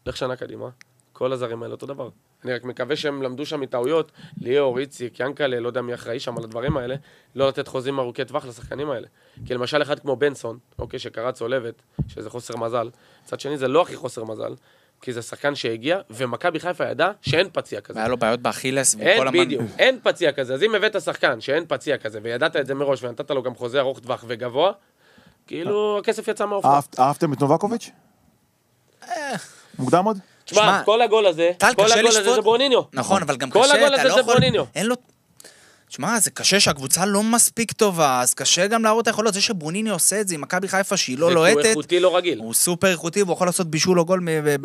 לך שנה קדימה, כל הזרים האלה אותו דבר. אני רק מקווה שהם למדו שם מטעויות, ליאור, איציק, ינקלה, לא יודע מי אחראי שם על הדברים האלה, לא לתת חוזים ארוכי טווח לשחקנים האלה. כי למשל אחד כמו בנסון, אוקיי, שקרא צולבת, שזה חוסר מזל, צד שני זה לא הכי חוסר מזל, כי זה שחקן שהגיע, ומכבי חיפה ידע שאין פציע כזה. והיה לו בעיות באכילס אין בדיוק, אין פציע כזה. אז אם הבאת שחקן שאין פציע כזה, וידעת את זה מראש, ונתת לו גם חוזה ארוך טווח וגבוה, כאילו הכסף יצא מהאופן. אהבתם את נובקוביץ'? מוקדם עוד? תשמע, כל הגול הזה, זה ברוניניו. נכון, אבל גם כל קשה, הגול אתה הזה לא זה יכול... ברוניניו. אין לו... תשמע, זה קשה שהקבוצה לא מספיק טובה, אז קשה גם להראות היכולות. זה שברוניניו עושה את זה עם מכבי חיפה שהיא לא לוהטת. הוא איכותי לא רגיל. הוא סופר איכותי, והוא יכול לעשות בישול או גול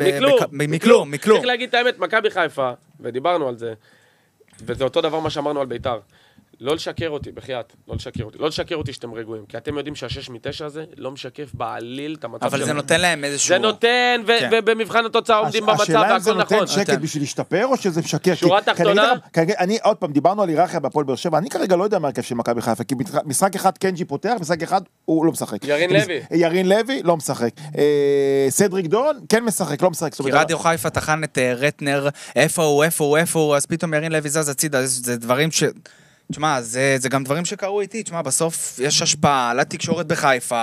מכלום. צריך להגיד את האמת, מכבי חיפה, ודיברנו על זה, וזה אותו דבר מה שאמרנו על ביתר. לא לשקר אותי, בחייאת, לא לשקר אותי. לא לשקר אותי שאתם רגועים, כי אתם יודעים שהשש מתשע הזה לא משקף בעליל את המצב. אבל זה נותן להם איזשהו... זה נותן, ובמבחן התוצאה עומדים במצב, והכל נכון. השאלה אם זה נותן שקט בשביל להשתפר, או שזה משקר? שורה תחתונה? אני, עוד פעם, דיברנו על היררכיה בהפועל באר שבע, אני כרגע לא יודע מה הרכב של מכבי חיפה, כי משחק אחד קנג'י פותח, משחק אחד הוא לא משחק. ירין לוי לא משחק. סדריק דון כן משחק, לא משחק. כי רדיו חיפה תחן את רטנר, איפה הוא, אז פתאום ירין לוי זז הצידה, זה דברים ש... תשמע, זה גם דברים שקרו איתי, תשמע, בסוף יש השפעה לתקשורת בחיפה,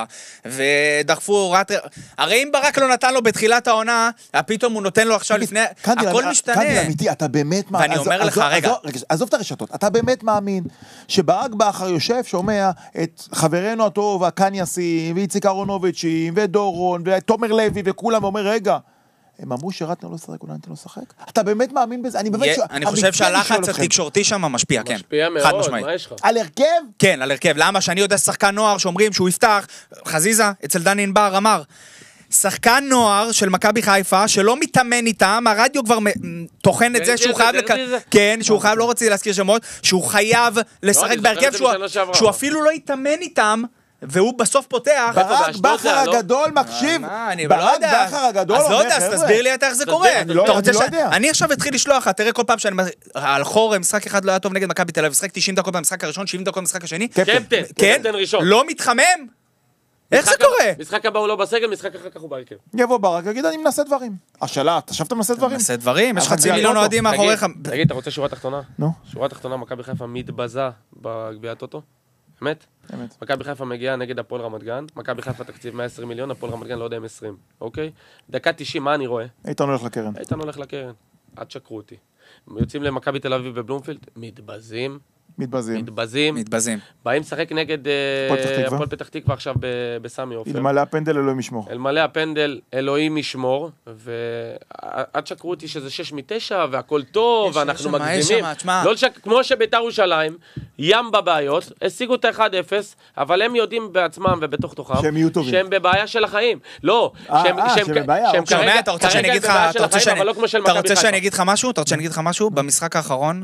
ודחפו, הרי אם ברק לא נתן לו בתחילת העונה, פתאום הוא נותן לו עכשיו לפני, הכל משתנה. קנדי, אמיתי, אתה באמת מאמין, ואני אומר לך, רגע. עזוב את הרשתות, אתה באמת מאמין, שברק באחר יושב, שומע את חברנו הטוב, הקניאסים, ואיציק אהרונוביצ'ים, ודורון, ותומר לוי, וכולם, ואומר, רגע, הם אמרו שרטנר לא שחק, אולי נתן לו שחק? אתה באמת מאמין בזה? אני חושב שהלחץ התקשורתי שם משפיע, כן. משפיע מאוד, מה יש לך? על הרכב? כן, על הרכב. למה? שאני יודע שחקן נוער שאומרים שהוא יפתח, חזיזה, אצל דני ענבר אמר, שחקן נוער של מכבי חיפה, שלא מתאמן איתם, הרדיו כבר טוחן את זה שהוא חייב, כן, שהוא חייב, לא רוצה להזכיר שמות, שהוא חייב לשחק בהרכב, שהוא אפילו לא יתאמן איתם, והוא בסוף פותח. ברק בכר הגדול מקשיב. ברק בכר הגדול. אז לא יודע, אז תסביר לי איך זה קורה. אני לא יודע. אני עכשיו אתחיל לשלוח, תראה כל פעם שאני על חורם, משחק אחד לא היה טוב נגד מכבי תל אביב, משחק 90 דקות במשחק הראשון, 70 דקות במשחק השני. קפטן ראשון. לא מתחמם? איך זה קורה? משחק הבא הוא לא בסגל, משחק אחר כך הוא בהרכב. יבוא ברק, יגיד אני מנסה דברים. השאלה, אתה חשבת מנסה דברים? מנסה דברים, יש חצי מיליון אוהדים מאחוריך. תגיד, אתה רוצה שורה תחתונה? נו. שורה תחתונה, מכבי חיפה מתבזה בגביע הטוטו? אמת? מכבי חיפה מגיעה נגד הפועל רמת גן, מכבי חיפה תקציב 120 מיליון, הפועל רמת גן לא יודע אם 20, אוקיי? דקה 90, מה אני רואה? איתן הולך לקרן. איתן הולך לקרן, עד שקרו אותי. יוצאים למכבי תל אביב בבלומפילד, מתבזים. באים לשחק נגד הפועל פתח תקווה עכשיו בסמי עופר. אלמלא הפנדל אלוהים ישמור. אלמלא הפנדל אלוהים ישמור, ועד שקרו אותי שזה 6 מ-9 והכל טוב, ואנחנו מגזימים. כמו שביתר ירושלים, ים בבעיות, השיגו את ה-1-0, אבל הם יודעים בעצמם ובתוך תוכם, שהם בבעיה של החיים. לא, שהם כרגע בבעיה של החיים, אבל לא כמו של מכבי חיפה. אתה רוצה שאני אגיד לך משהו? במשחק האחרון,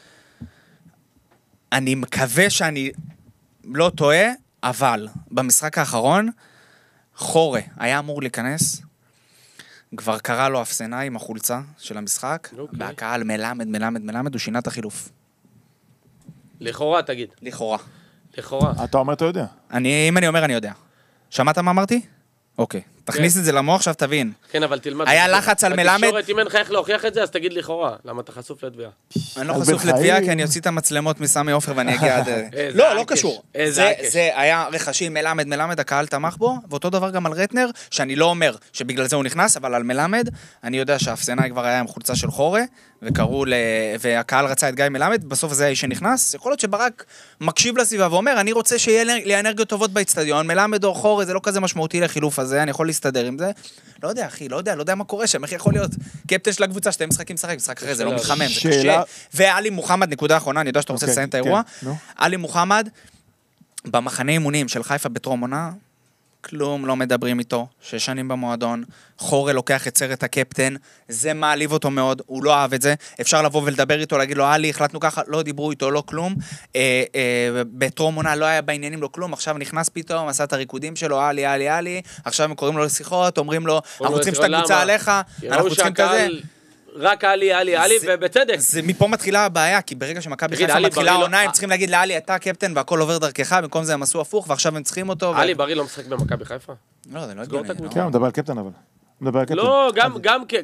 אני מקווה שאני לא טועה, אבל במשחק האחרון, חורה היה אמור להיכנס, כבר קרא לו אפסנה עם החולצה של המשחק, והקהל מלמד, הוא שינה את החילוף. לכאורה, תגיד. לכאורה. אתה אומר, אתה יודע. אם אני אומר, אני יודע. שמעת מה אמרתי? אוקיי. תכניס את זה למוח, עכשיו תבין. כן, אבל תלמד. היה לחץ על מלמד. בתקשורת, אם אין לך איך להוכיח את זה, אז תגיד לכאורה. למה אתה חשוף לתביעה? אני לא חשוף לתביעה, כי אני אוציא את המצלמות מסמי עופר ואני אגיע עד... לא קשור. זה היה רכשים, מלמד, הקהל תמך בו, ואותו דבר גם על רטנר, שאני לא אומר שבגלל זה הוא נכנס, אבל על מלמד, אני יודע שהאפסנה כבר היה עם חולצה של חורה, והקהל רצה את גיא מלמד, בסוף זה האיש שנכנס. יכול להיות שברק מקשיב לסביבה ואומר, אני רוצה שיהיה לי אנרגיות טובות באצטדיון, מלמד או חורה, זה לא כזה משמעותי לחילוף הזה, אני יכול להסתדר עם זה. לא יודע, אחי, לא יודע מה קורה שם, איך יכול להיות קפטן של הקבוצה, שתי משחקים משחק אחרי, זה לא מתחמם, זה קשה. ואלי מוחמד, נקודה אחרונה, אני יודע שאתה רוצה לסיים את האירוע. אלי מוחמד, במחנה אימונים של חיפה בטרום עונה, כלום לא מדברים איתו, 6 שנים במועדון, חורה לוקח את סרט הקפטן, זה מעליב אותו מאוד, הוא לא אהב את זה, אפשר לבוא ולדבר איתו, להגיד לו, אלי, החלטנו ככה, לא דיברו איתו, לא כלום, בטרום עונה לא היה בעניינים, לא כלום, עכשיו נכנס פתאום, עשה את הריקודים שלו, אלי, עכשיו הם קוראים לו לשיחות, אומרים לו, אנחנו רוצים שאת הקבוצה עליך, אנחנו צריכים כזה. רק אלי, ובצדק. זה מפה מתחילה הבעיה, כי ברגע שמכבי חיפה מתחילה העונה, הם צריכים להגיד לאלי, אתה קפטן, והכל עובר דרכך, במקום זה הם עשו הפוך, ועכשיו הם צריכים אותו. אלי בריא לא משחק במכבי חיפה? לא, זה לא הגיוני. כן, הוא מדבר על קפטן אבל. לא, גם